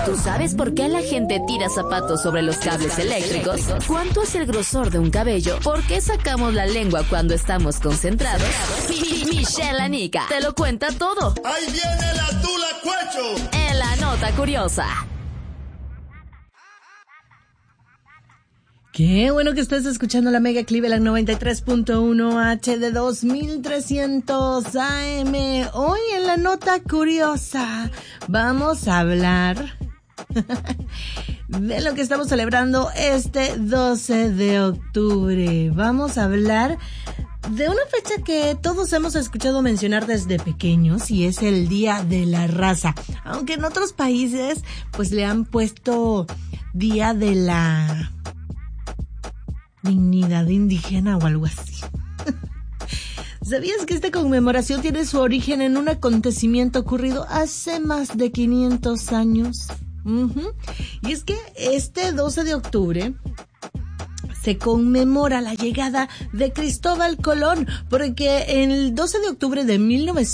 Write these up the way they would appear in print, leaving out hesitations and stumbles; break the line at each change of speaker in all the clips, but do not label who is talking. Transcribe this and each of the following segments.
¿Tú sabes por qué la gente tira zapatos sobre los cables eléctricos? ¿Cuánto es el grosor de un cabello? ¿Por qué sacamos la lengua cuando estamos concentrados? Michelle Anica te lo cuenta todo.
¡Ahí viene la tula cuecho!
En la nota curiosa.
Qué bueno que estés escuchando la Mega Cleveland 93.1 HD 2300 AM. Hoy en la nota curiosa vamos a hablar de lo que estamos celebrando este 12 de octubre. Vamos a hablar de una fecha que todos hemos escuchado mencionar desde pequeños y es el Día de la Raza. Aunque en otros países pues le han puesto Día de la Dignidad indígena o algo así. ¿Sabías que esta conmemoración tiene su origen en un acontecimiento ocurrido hace más de 500 años? Y es que este 12 de octubre se conmemora la llegada de Cristóbal Colón, porque el 12 de octubre de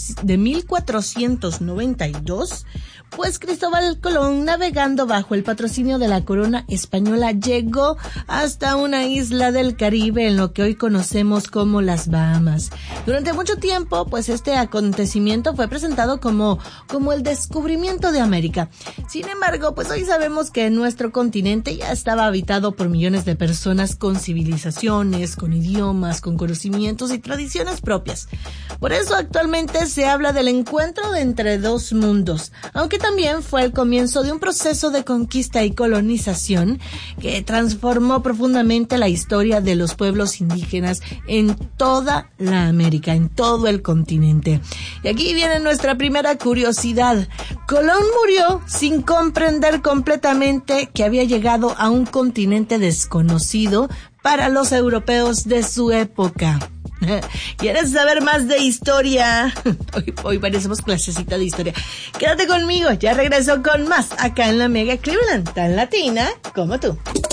1492, pues Cristóbal Colón, navegando bajo el patrocinio de la corona española, llegó hasta una isla del Caribe en lo que hoy conocemos como las Bahamas. Durante mucho tiempo, pues este acontecimiento fue presentado como el descubrimiento de América. Sin embargo, pues hoy sabemos que nuestro continente ya estaba habitado por millones de personas con civilizaciones, con idiomas, con conocimientos y tradiciones propias. Por eso actualmente se habla del encuentro de entre dos mundos, aunque también fue el comienzo de un proceso de conquista y colonización que transformó profundamente la historia de los pueblos indígenas en toda la América, en todo el continente. Y aquí viene nuestra primera curiosidad. Colón murió sin comprender completamente que había llegado a un continente desconocido para los europeos de su época. ¿Quieres saber más de historia? Hoy parecemos clasecita de historia. Quédate conmigo, ya regreso con más acá en la Mega Cleveland, tan latina como tú.